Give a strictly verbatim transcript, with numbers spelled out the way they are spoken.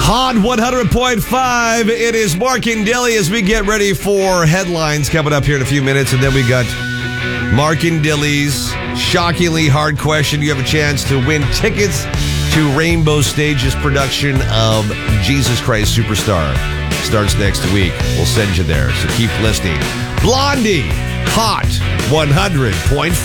Hot one hundred point five. It is Mark and Dilly as we get ready for headlines coming up here in a few minutes. And then we got Mark and Dilly's shockingly hard question. You have a chance to win tickets to Rainbow Stage's production of Jesus Christ Superstar. Starts next week. We'll send you there. So keep listening. Blondie, Hot one hundred point five.